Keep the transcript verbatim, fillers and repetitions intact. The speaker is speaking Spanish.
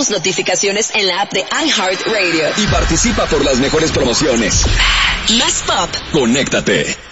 tus notificaciones en la app de iHeartRadio. Y participa por las mejores promociones. Más pop. Conéctate.